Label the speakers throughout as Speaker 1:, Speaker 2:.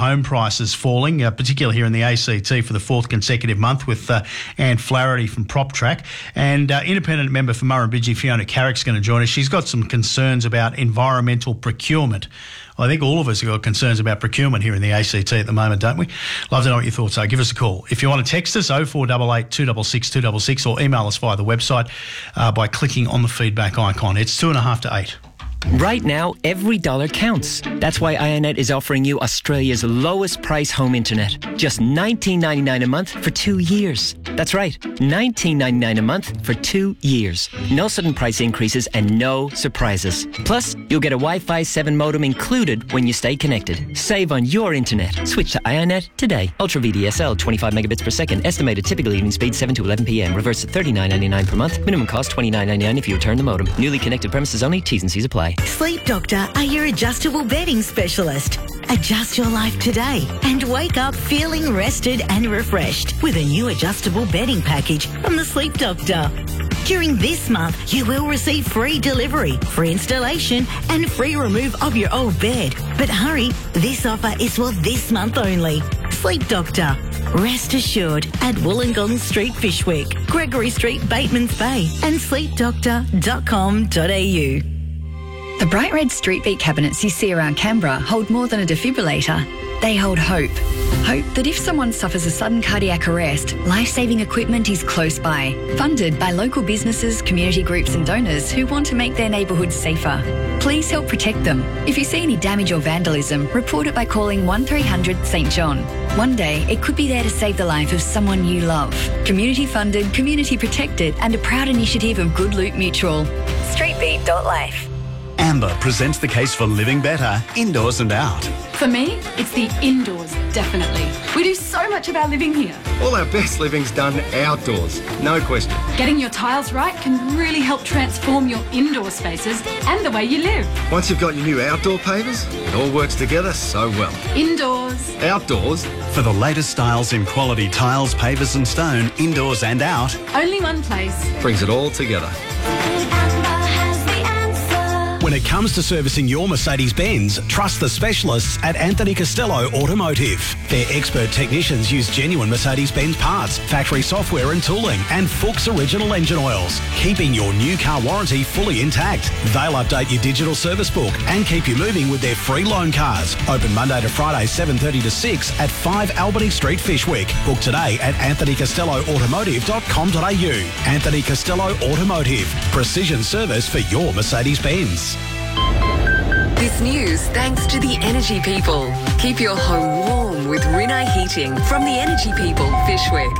Speaker 1: home prices falling, particularly here in the ACT for the fourth consecutive month, with Anne Flaherty from PropTrack. And independent member for Murrumbidgee, Fiona Carrick's going to join us. She's got some concerns about environmental procurement. I think all of us have got concerns about procurement here in the ACT at the moment, don't we? Love to know what your thoughts are. Give us a call. If you want to text us, 0488 266 266, or email us via the website by clicking on the feedback icon. It's 2.5 to 8.
Speaker 2: Right now, every dollar counts. That's why Ionet is offering you Australia's lowest price home internet. Just $19.99 a month for 2 years. That's right, $19.99 a month for 2 years. No sudden price increases and no surprises. Plus, you'll get a Wi-Fi 7 modem included when you stay connected. Save on your internet. Switch to Ionet today. Ultra VDSL, 25 megabits per second. Estimated typical evening speed 7 to 11 p.m. Reverse at $39.99 per month. Minimum cost $29.99 if you return the modem. Newly connected premises only. T's and C's apply.
Speaker 3: Sleep Doctor are your adjustable bedding specialist. Adjust your life today and wake up feeling rested and refreshed with a new adjustable bedding package from the Sleep Doctor. During this month, you will receive free delivery, free installation and free remove of your old bed. But hurry, this offer is for this month only. Sleep Doctor. Rest assured at Wollongong Street, Fyshwick, Gregory Street, Batemans Bay and sleepdoctor.com.au.
Speaker 4: The bright red street beat cabinets you see around Canberra hold more than a defibrillator. They hold hope. Hope that if someone suffers a sudden cardiac arrest, life-saving equipment is close by. Funded by local businesses, community groups and donors who want to make their neighbourhoods safer. Please help protect them. If you see any damage or vandalism, report it by calling 1300 St John. One day, it could be there to save the life of someone you love. Community funded, community protected and a proud initiative of Good Loot Mutual. Streetbeat.life.
Speaker 5: Amber presents the case for living better, indoors and out.
Speaker 6: For me, it's the indoors, definitely. We do so much of our living here.
Speaker 7: All our best living's done outdoors, no question.
Speaker 6: Getting your tiles right can really help transform your indoor spaces and the way you live.
Speaker 7: Once you've got your new outdoor pavers, it all works together so well.
Speaker 6: Indoors.
Speaker 7: Outdoors.
Speaker 5: For the latest styles in quality tiles, pavers and stone, indoors and out.
Speaker 6: Only one place.
Speaker 7: Brings it all together.
Speaker 5: When it comes to servicing your Mercedes-Benz, trust the specialists at Anthony Costello Automotive. Their expert technicians use genuine Mercedes-Benz parts, factory software and tooling, and Fuchs original engine oils, keeping your new car warranty fully intact. They'll update your digital service book and keep you moving with their free loan cars. Open Monday to Friday, 7:30 to 6 at 5 Albany Street, Fyshwick. Book today at anthonycostelloautomotive.com.au. Anthony Costello Automotive. Precision service for your Mercedes-Benz.
Speaker 8: This news thanks to the Energy People. Keep your home warm with Rinnai Heating from the Energy People, Fyshwick.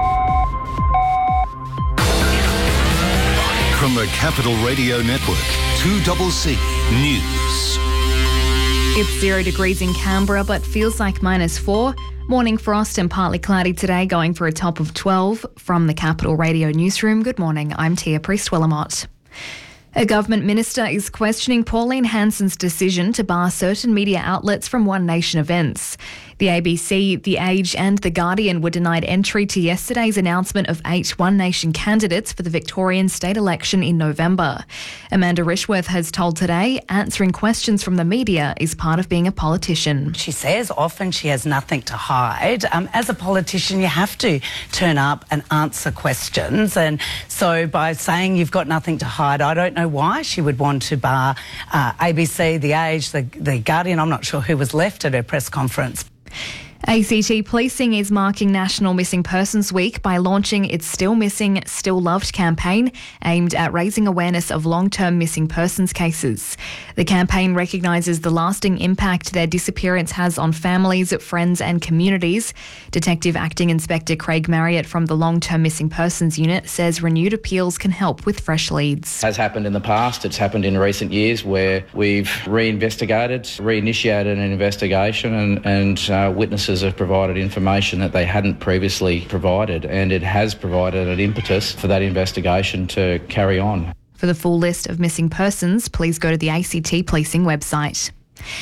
Speaker 9: From the Capital Radio Network, 2CC News.
Speaker 10: It's 0 degrees in Canberra, but feels like -4. Morning frost and partly cloudy today, going for a top of 12. From the Capital Radio Newsroom, good morning, I'm Tia Priest-Willamott. A government minister is questioning Pauline Hanson's decision to bar certain media outlets from One Nation events. The ABC, The Age and The Guardian were denied entry to yesterday's announcement of 8 One Nation candidates for the Victorian state election in November. Amanda Rishworth has told Today answering questions from the media is part of being a politician.
Speaker 11: She says often she has nothing to hide. As a politician, you have to turn up and answer questions. And so by saying you've got nothing to hide, I don't know why she would want to bar ABC, The Age, the Guardian. I'm not sure who was left at her press conference.
Speaker 10: ACT Policing is marking National Missing Persons Week by launching its Still Missing, Still Loved campaign aimed at raising awareness of long-term missing persons cases. The campaign recognises the lasting impact their disappearance has on families, friends and communities. Detective Acting Inspector Craig Marriott from the Long-Term Missing Persons Unit says renewed appeals can help with fresh leads.
Speaker 12: Has happened in the past, it's happened in recent years where we've reinitiated an investigation and witnesses have provided information that they hadn't previously provided, and it has provided an impetus for that investigation to carry on.
Speaker 10: For the full list of missing persons, please go to the ACT Policing website.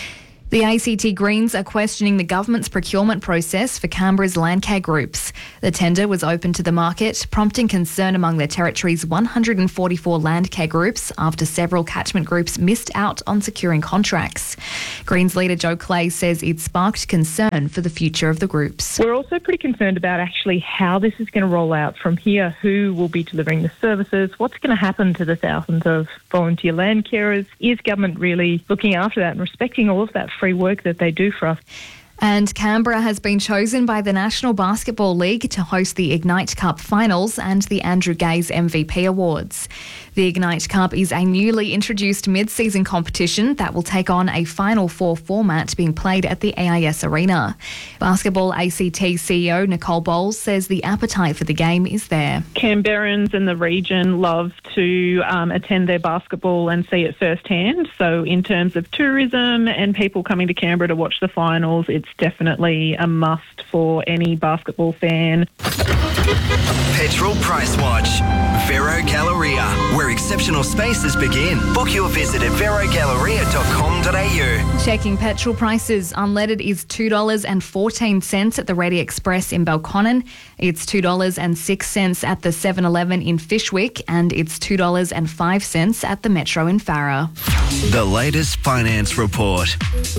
Speaker 10: The ACT Greens are questioning the government's procurement process for Canberra's landcare groups. The tender was open to the market, prompting concern among the territory's 144 landcare groups after several catchment groups missed out on securing contracts. Greens leader Joe Clay says it sparked concern for the future of the groups.
Speaker 13: We're also pretty concerned about actually how this is going to roll out from here, who will be delivering the services, what's going to happen to the thousands of volunteer land carers. Is government really looking after that and respecting all of that free work that they do for us?
Speaker 10: And Canberra has been chosen by the National Basketball League to host the Ignite Cup finals and the Andrew Gaze MVP Awards. The Ignite Cup is a newly introduced mid-season competition that will take on a Final Four format being played at the AIS Arena. Basketball ACT CEO Nicole Bowles says the appetite for the game is there.
Speaker 13: Canberrans in the region love to attend their basketball and see it firsthand. So in terms of tourism and people coming to Canberra to watch the finals, it's definitely a must for any basketball fan.
Speaker 14: Petrol Price Watch. Vero Galleria, where exceptional spaces begin. Book your visit at verogalleria.com.au.
Speaker 10: Checking petrol prices. Unleaded is $2.14 at the Ready Express in Belconnen. It's $2.06 at the 7-Eleven in Fishwick, and it's $2.05 at the Metro in Farrer.
Speaker 14: The latest finance report.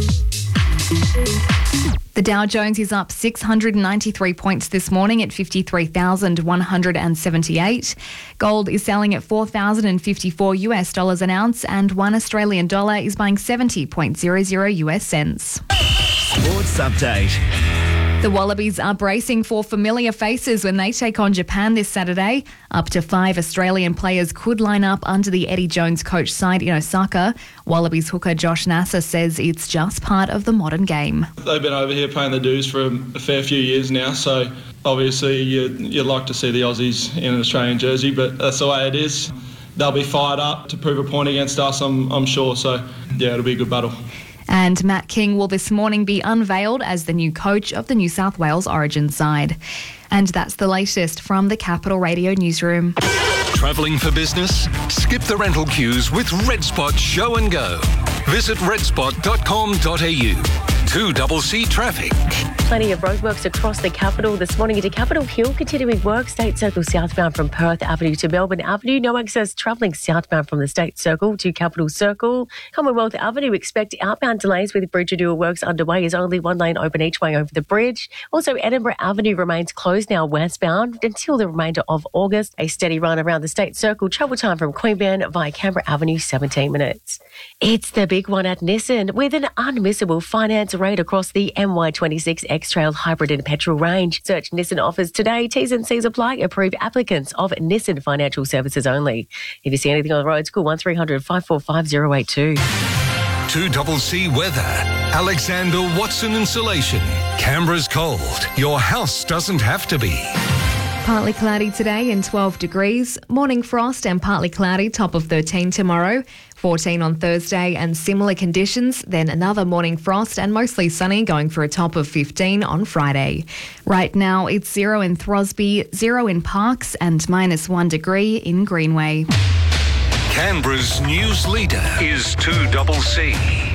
Speaker 10: The Dow Jones is up 693 points this morning at 53,178. Gold is selling at $4,054 an ounce, and $1 Australian dollar is buying 70.00 US cents.
Speaker 14: Sports update.
Speaker 10: The Wallabies are bracing for familiar faces when they take on Japan this Saturday. Up to 5 Australian players could line up under the Eddie Jones coach side in Osaka. Wallabies hooker Josh Nasser says it's just part of the modern game.
Speaker 15: They've been over here paying the dues for a fair few years now, so obviously you'd like to see the Aussies in an Australian jersey, but that's the way it is. They'll be fired up to prove a point against us, I'm sure, so yeah, it'll be a good battle.
Speaker 10: And Matt King will this morning be unveiled as the new coach of the New South Wales Origin side. And that's the latest from the Capital Radio newsroom.
Speaker 9: Travelling for business? Skip the rental queues with RedSpot Show and Go. Visit redspot.com.au. 2CC Traffic.
Speaker 16: Plenty of roadworks across the capital this morning into Capitol Hill. Continuing work, State Circle southbound from Perth Avenue to Melbourne Avenue. No access travelling southbound from the State Circle to Capitol Circle. Commonwealth Avenue, expect outbound delays with bridge renewal works underway as only one lane open each way over the bridge. Also, Edinburgh Avenue remains closed now westbound until the remainder of August. A steady run around the State Circle. Travel time from Queanbeyan via Canberra Avenue, 17 minutes. It's the big one at Nissan with an unmissable finance rate across the MY26 X-Trail hybrid and petrol range. Search Nissan offers today. T's and C's apply. Approved applicants of Nissan Financial Services only. If you see anything on the road, call 1300 545 082.
Speaker 9: 2CC Weather. Alexander Watson Insulation. Canberra's cold. Your house doesn't have to be.
Speaker 10: Partly cloudy today and 12 degrees. Morning frost and partly cloudy, top of 13 tomorrow. 14 on Thursday and similar conditions. Then another morning frost and mostly sunny, going for a top of 15 on Friday. Right now it's 0 in Throsby, 0 in Parkes and -1 degree in Greenway.
Speaker 9: Canberra's news leader is 2CC.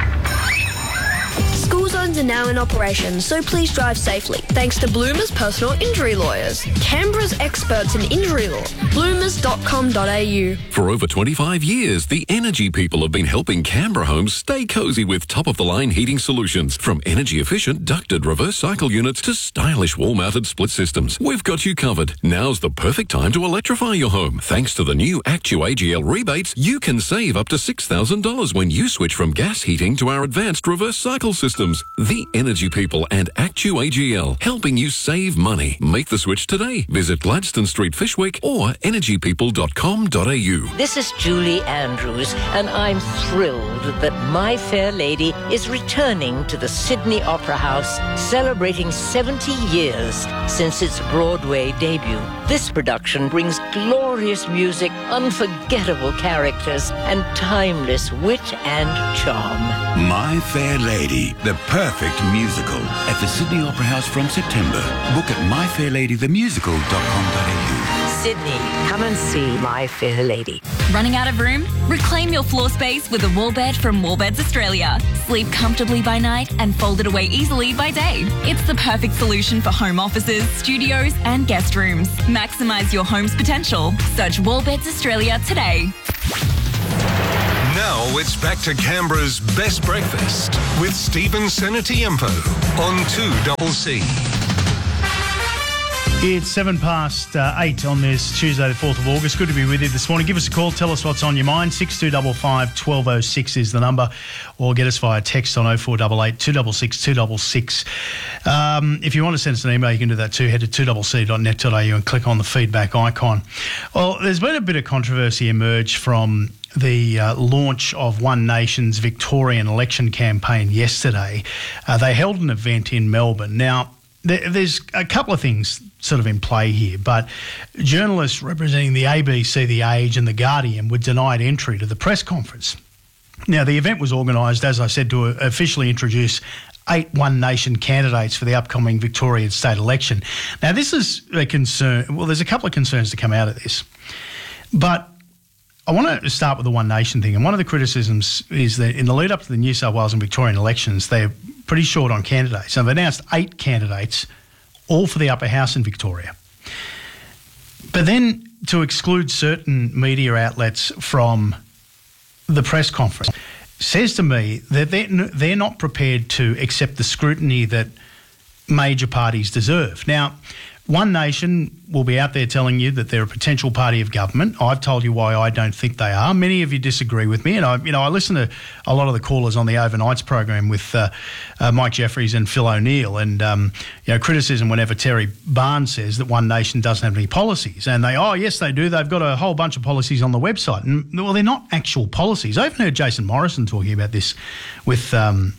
Speaker 17: School zones are now in operation, so please drive safely. Thanks to Bloomers Personal Injury Lawyers, Canberra's experts in injury law. Bloomers.com.au.
Speaker 18: For over 25 years, the Energy People have been helping Canberra homes stay cosy with top-of-the-line heating solutions. From energy-efficient ducted reverse cycle units to stylish wall-mounted split systems. We've got you covered. Now's the perfect time to electrify your home. Thanks to the new ActuAGL rebates, you can save up to $6,000 when you switch from gas heating to our advanced reverse cycle systems. The Energy People and ActuAGL, helping you save money. Make the switch today. Visit Gladstone Street, Fishwick or energypeople.com.au.
Speaker 19: This is Julie Andrews, and I'm thrilled that My Fair Lady is returning to the Sydney Opera House, celebrating 70 years since its Broadway debut. This production brings glorious music, unforgettable characters, and timeless wit and charm.
Speaker 20: My Fair Lady, the perfect musical, at the Sydney Opera House from September. Book at myfairladythemusical.com.au.
Speaker 19: Sydney. Come and see My Fair Lady.
Speaker 21: Running out of room? Reclaim your floor space with a wall bed from Wallbeds Australia. Sleep comfortably by night and fold it away easily by day. It's the perfect solution for home offices, studios and guest rooms. Maximise your home's potential. Search Wallbeds Australia today.
Speaker 9: Now it's back to Canberra's Best Breakfast with Stephen Senatiempo on 2CC.
Speaker 1: It's 8:07 on this Tuesday, the 4th of August. Good to be with you this morning. Give us a call. Tell us what's on your mind. 6255 1206 is the number, or get us via text on 0488 266 266. If you want to send us an email, you can do that too. Head to 2cc.net.au and click on the feedback icon. Well, there's been a bit of controversy emerge from the launch of One Nation's Victorian election campaign yesterday. They held an event in Melbourne. Now, there's a couple of things sort of in play here, but journalists representing the ABC, The Age and The Guardian were denied entry to the press conference. Now, the event was organised, as I said, to officially introduce 8 One Nation candidates for the upcoming Victorian state election. Now, this is a concern. Well, there's a couple of concerns to come out of this. But I want to start with the One Nation thing. And one of the criticisms is that in the lead up to the New South Wales and Victorian elections, they're pretty short on candidates. So they've announced 8 candidates, all for the upper house in Victoria. But then to exclude certain media outlets from the press conference says to me that they're not prepared to accept the scrutiny that major parties deserve. Now, One Nation will be out there telling you that they're a potential party of government. I've told you why I don't think they are. Many of you disagree with me, and I listen to a lot of the callers on the Overnights program with Mike Jeffries and Phil O'Neill, and criticism whenever Terry Barnes says that One Nation doesn't have any policies, and yes they do. They've got a whole bunch of policies on the website, and well, they're not actual policies. I even heard Jason Morrison talking about this with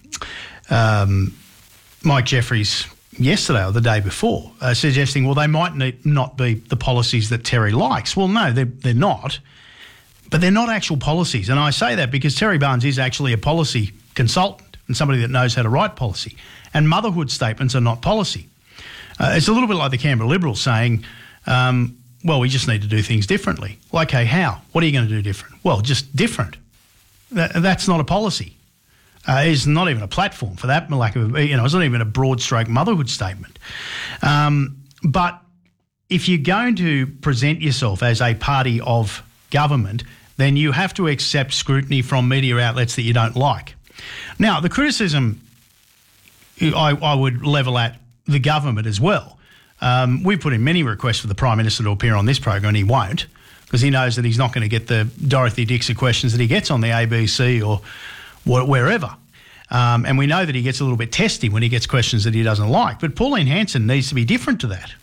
Speaker 1: Mike Jeffries yesterday or the day before, suggesting, well, they might not be the policies that Terry likes. Well, no, they're not, but they're not actual policies. And I say that because Terry Barnes is actually a policy consultant and somebody that knows how to write policy. And motherhood statements are not policy. It's a little bit like the Canberra Liberals saying, well, we just need to do things differently. Well, okay, how? What are you going to do different? Well, just different. That's not a policy. It's not even a platform for that lack of, it's not even a broad stroke motherhood statement. But if you're going to present yourself as a party of government, then you have to accept scrutiny from media outlets that you don't like. Now, the criticism I would level at the government as well. We've put in many requests for the Prime Minister to appear on this program, and he won't, because he knows that he's not going to get the Dorothy Dixer questions that he gets on the ABC or wherever. And we know that he gets a little bit testy when he gets questions that he doesn't like. But Pauline Hanson needs to be different to that.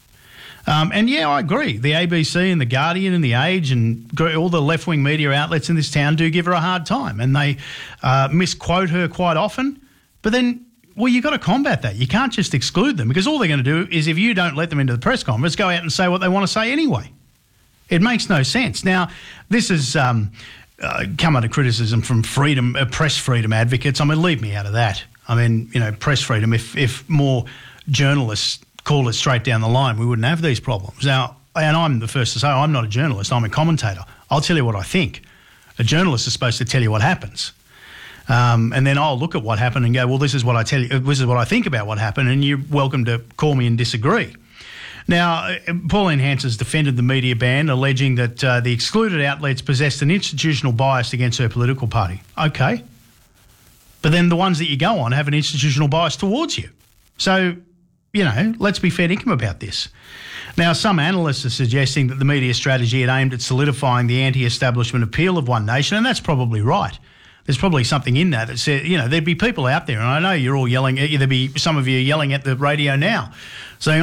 Speaker 1: I agree. The ABC and The Guardian and The Age and all the left-wing media outlets in this town do give her a hard time, and they misquote her quite often. But then, well, you've got to combat that. You can't just exclude them, because all they're going to do is, if you don't let them into the press conference, go out and say what they want to say anyway. It makes no sense. Now, this is come under criticism from press freedom advocates. I mean, leave me out of that. I mean, press freedom, if more journalists called it straight down the line, we wouldn't have these problems. Now, and I'm the first to say, I'm not a journalist, I'm a commentator. I'll tell you what I think. A journalist is supposed to tell you what happens. And then I'll look at what happened and go, well, this is what I tell you, this is what I think about what happened, and you're welcome to call me and disagree. Now, Pauline Hanson's defended the media ban, alleging that the excluded outlets possessed an institutional bias against her political party. Okay. But then the ones that you go on have an institutional bias towards you. So, let's be fair dinkum about this. Now, some analysts are suggesting that the media strategy had aimed at solidifying the anti-establishment appeal of One Nation, and that's probably right. There's probably something in that said, there'd be people out there, and I know you're all yelling, there'd be some of you yelling at the radio now, saying,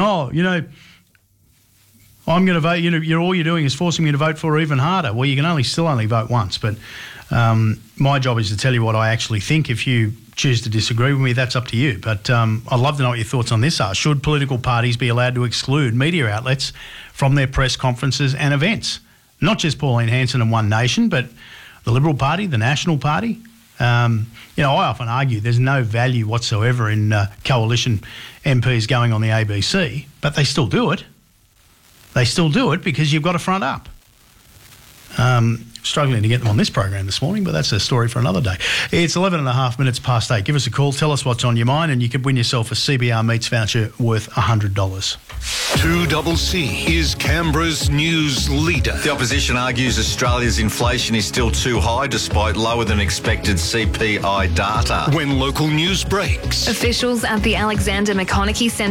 Speaker 1: I'm going to vote. All you're doing is forcing me to vote for even harder. Well, you can still only vote once, but my job is to tell you what I actually think. If you choose to disagree with me, that's up to you. But I'd love to know what your thoughts on this are. Should political parties be allowed to exclude media outlets from their press conferences and events? Not just Pauline Hanson and One Nation, but the Liberal Party, the National Party. I often argue there's no value whatsoever in coalition MPs going on the ABC, but they still do it. They still do it because you've got to front up. Struggling to get them on this program this morning, but that's a story for another day. It's 11.5 8. Give us a call. Tell us what's on your mind, and you could win yourself a CBR Meats voucher worth $100.
Speaker 9: 2CC is Canberra's news leader.
Speaker 2: The opposition argues Australia's inflation is still too high despite lower than expected CPI data.
Speaker 9: When local news breaks.
Speaker 10: Officials at the Alexander McConaughey Centre